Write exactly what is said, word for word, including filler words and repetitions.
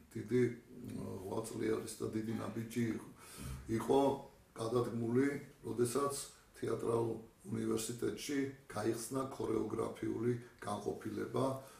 დიდი ღვაწლიანის და დიდი ნაბიჯი იყო გადადგმული, როდესაც თეატრალურ უნივერსიტეტში გაიხსნა ქორეოგრაფიული განყოფილება